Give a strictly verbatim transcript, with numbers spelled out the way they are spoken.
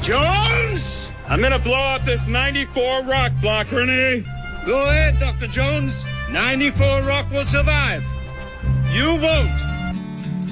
Jones! I'm gonna blow up this ninety-four rock block, Renee. Go ahead, Doctor Jones. ninety-four rock will survive. You won't.